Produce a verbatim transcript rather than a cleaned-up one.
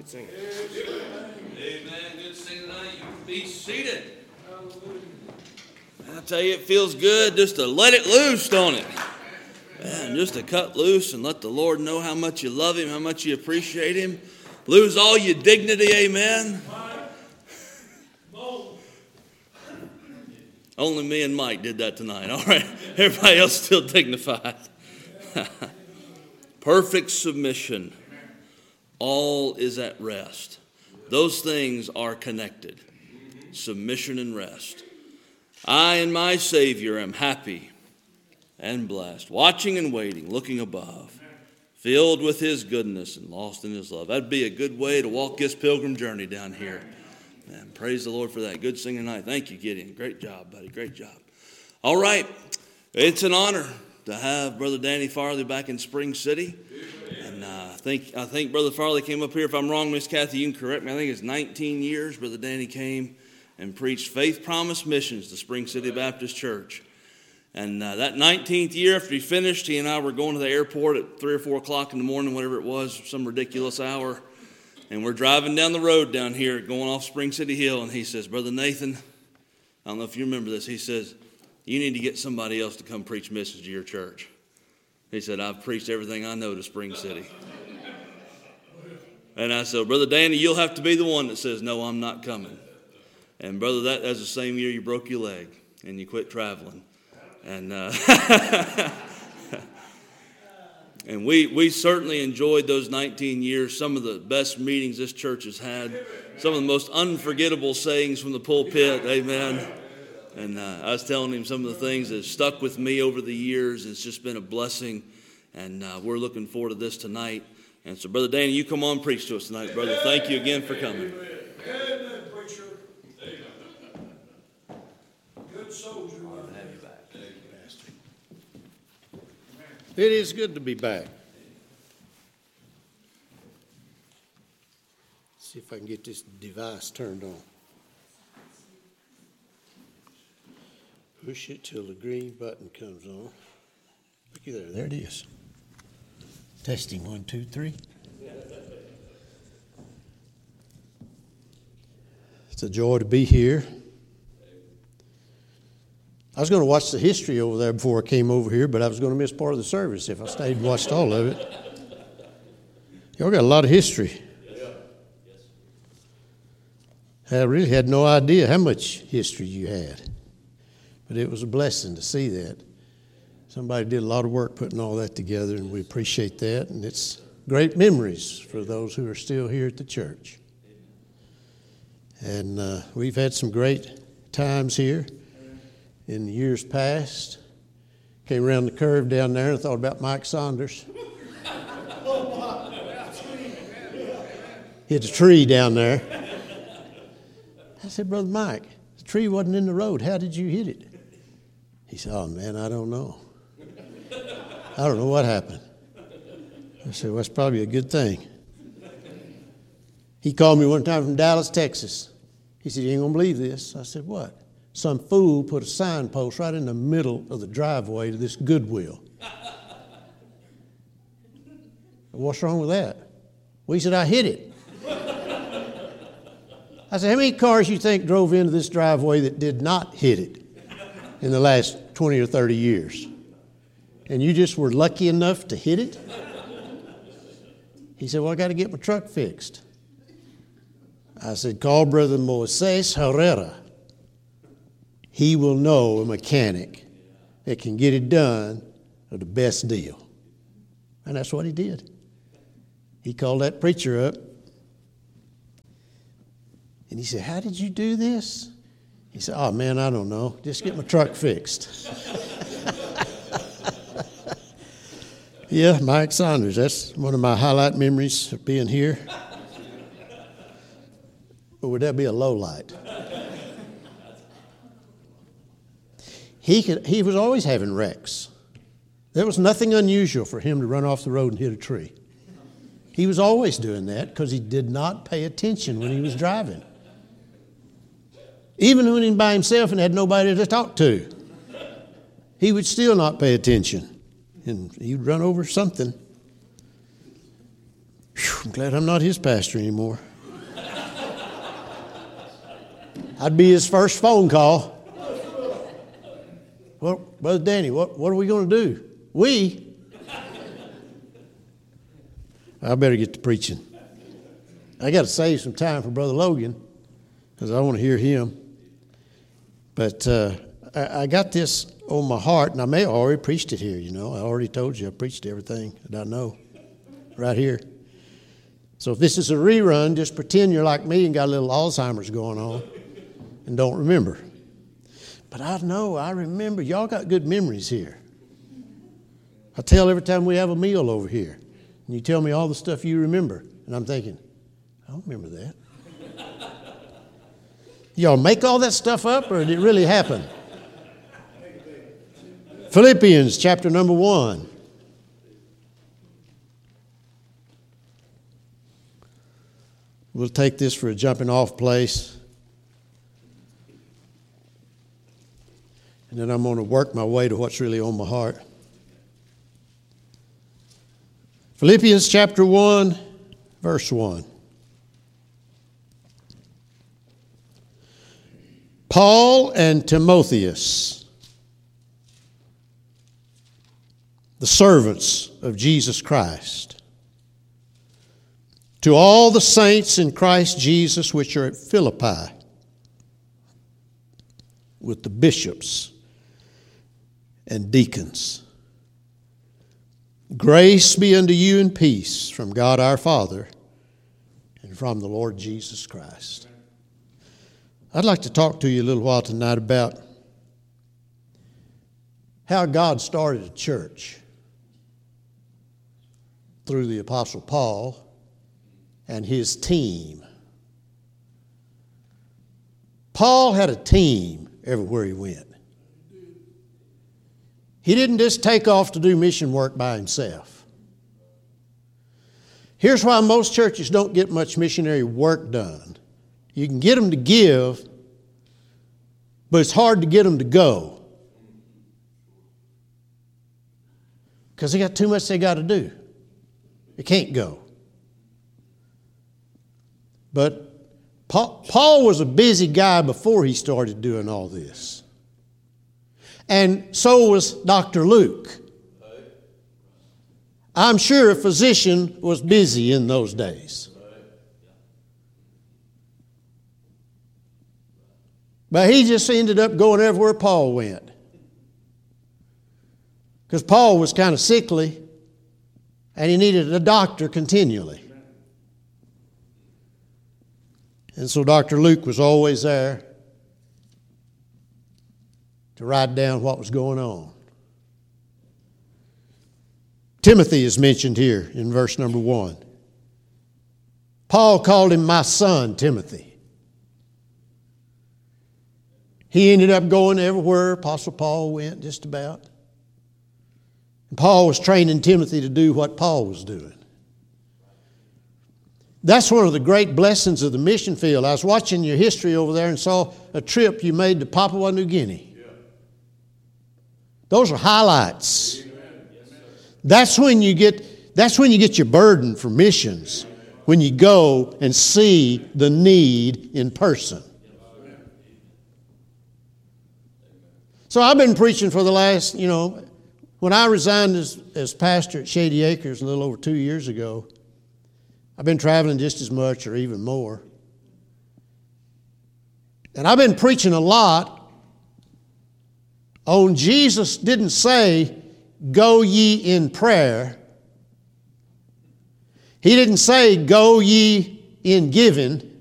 Good singing. Amen. Good singing tonight. You can be seated. I tell you, it feels good just to let it loose, don't it? Man, just to cut loose and let the Lord know how much you love Him, how much you appreciate Him. Lose all your dignity, amen? Only me and Mike did that tonight, all right? Everybody else still dignified. Perfect submission. All is at rest. Those things are connected. Submission and rest. I and my Savior am happy and blessed, watching and waiting, looking above, filled with His goodness and lost in His love. That'd be a good way to walk this pilgrim journey down here. Man, praise the Lord for that. Good singing tonight. Thank you, Gideon. Great job, buddy. Great job. All right. It's an honor to have Brother Danny Farley back in Spring City. And uh, I think I think Brother Farley came up here. If I'm wrong, Miss Kathy, you can correct me. I think it's nineteen years Brother Danny came and preached Faith Promise Missions to Spring City Baptist Church. And uh, that nineteenth year, after he finished, he and I were going to the airport at three or four o'clock in the morning, whatever it was, some ridiculous hour. And we're driving down the road down here, going off Spring City Hill, and he says, Brother Nathan, I don't know if you remember this, he says, you need to get somebody else to come preach missions to your church. He said, I've preached everything I know to Spring City. And I said, Brother Danny, you'll have to be the one that says, no, I'm not coming. And brother, that was the same year you broke your leg and you quit traveling. And uh, and we we certainly enjoyed those nineteen years, some of the best meetings this church has had, some of the most unforgettable sayings from the pulpit, amen. And uh, I was telling him some of the things that have stuck with me over the years. It's just been a blessing, and uh, we're looking forward to this tonight. And so, Brother Danny, you come on and preach to us tonight, brother. Thank you again for coming. Amen, preacher. Good soldier. It is good to be back. See if I can get this device turned on. Push it till the green button comes on. Looky there, there it is. Testing one, two, three. It's a joy to be here. I was going to watch the history over there before I came over here, but I was going to miss part of the service if I stayed and watched all of it. Y'all got a lot of history. I really had no idea how much history you had, but it was a blessing to see that. Somebody did a lot of work putting all that together, and we appreciate that, and it's great memories for those who are still here at the church. And uh, we've had some great times here. In the years past, came around the curve down there and thought about Mike Saunders. Hit a tree down there. I said, Brother Mike, the tree wasn't in the road. How did you hit it? He said, oh, man, I don't know. I don't know what happened. I said, well, that's probably a good thing. He called me one time from Dallas, Texas. He said, you ain't going to believe this. I said, what? Some fool put a signpost right in the middle of the driveway to this Goodwill. What's wrong with that? Well, he said, I hit it. I said, how many cars you think drove into this driveway that did not hit it in the last twenty or thirty years? And you just were lucky enough to hit it? He said, well, I got to get my truck fixed. I said, call Brother Moises Herrera. He will know a mechanic that can get it done at the best deal. And that's what he did. He called that preacher up. And he said, how did you do this? He said, oh, man, I don't know. Just get my truck fixed. Yeah, Mike Saunders. That's one of my highlight memories of being here. Or would that be a low light? He could, he was always having wrecks. There was nothing unusual for him to run off the road and hit a tree. He was always doing that because he did not pay attention when he was driving. Even when he was by himself and had nobody to talk to, he would still not pay attention. And he'd run over something. Whew, I'm glad I'm not his pastor anymore. I'd be his first phone call. Well, Brother Danny, what, what are we going to do? We? I better get to preaching. I got to save some time for Brother Logan because I want to hear him. But uh, I, I got this on my heart, and I may have already preached it here, you know. I already told you I preached everything that I know right here. So if this is a rerun, just pretend you're like me and got a little Alzheimer's going on and don't remember. But I know, I remember. Y'all got good memories here. I tell every time we have a meal over here, and you tell me all the stuff you remember, and I'm thinking, I don't remember that. Y'all make all that stuff up, or did it really happen? Philippians chapter number one. We'll take this for a jumping off place. And then I'm going to work my way to what's really on my heart. Philippians chapter one, verse one. Paul and Timotheus, the servants of Jesus Christ, to all the saints in Christ Jesus which are at Philippi, with the bishops and deacons. Grace be unto you and peace from God our Father and from the Lord Jesus Christ. I'd like to talk to you a little while tonight about how God started a church through the Apostle Paul and his team. Paul had a team everywhere he went. He didn't just take off to do mission work by himself. Here's why most churches don't get much missionary work done. You can get them to give, but it's hard to get them to go. Because they got too much they got to do. They can't go. But Paul, Paul was a busy guy before he started doing all this. And so was Doctor Luke. I'm sure a physician was busy in those days. But he just ended up going everywhere Paul went. Because Paul was kind of sickly, and he needed a doctor continually. And so Doctor Luke was always there to write down what was going on. Timothy is mentioned here in verse number one. Paul called him my son, Timothy. He ended up going everywhere Apostle Paul went, just about. And Paul was training Timothy to do what Paul was doing. That's one of the great blessings of the mission field. I was watching your history over there and saw a trip you made to Papua New Guinea. Those are highlights. That's when you get, that's when you get your burden for missions, when you go and see the need in person. So I've been preaching for the last, you know, when I resigned as, as pastor at Shady Acres a little over two years ago, I've been traveling just as much or even more. And I've been preaching a lot on Jesus didn't say, go ye in prayer. He didn't say, go ye in giving.